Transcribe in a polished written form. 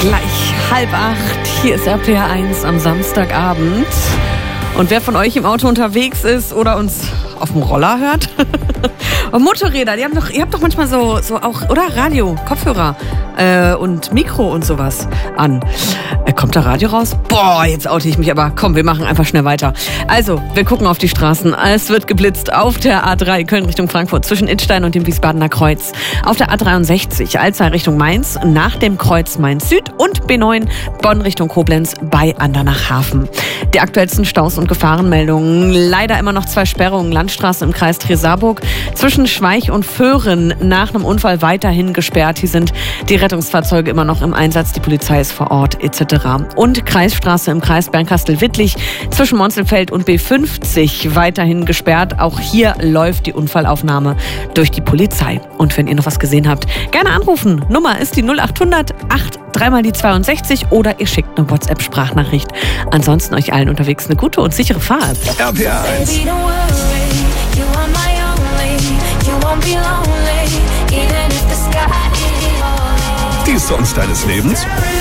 Gleich 7:30. Hier ist RPR1 am Samstagabend. Und wer von euch im Auto unterwegs ist oder uns auf dem Roller hört, und Motorräder, ihr habt doch manchmal so auch, oder? Radio, Kopfhörer und Mikro und sowas an. Kommt da Radio raus? Boah, jetzt oute ich mich, aber komm, wir machen einfach schnell weiter. Also, wir gucken auf die Straßen. Es wird geblitzt auf der A3 Köln Richtung Frankfurt zwischen Idstein und dem Wiesbadener Kreuz. Auf der A63 Alzey Richtung Mainz nach dem Kreuz Mainz Süd und B9 Bonn Richtung Koblenz bei Andernach-Hafen. Die aktuellsten Staus und Gefahrenmeldungen. Leider immer noch 2 Sperrungen. Landstraße im Kreis Trier-Saarburg zwischen Schweich und Föhren nach einem Unfall weiterhin gesperrt. Hier sind die Rettungsfahrzeuge immer noch im Einsatz. Die Polizei ist vor Ort etc. Und Kreisstraße im Kreis Bernkastel-Wittlich zwischen Monzelfeld und B50 weiterhin gesperrt. Auch hier läuft die Unfallaufnahme durch die Polizei. Und wenn ihr noch was gesehen habt, gerne anrufen. Nummer ist die 0800 3 die 62 oder ihr schickt eine WhatsApp-Sprachnachricht. Ansonsten euch allen unterwegs eine gute und sichere Fahrt. RPR1. Die Songs deines Lebens?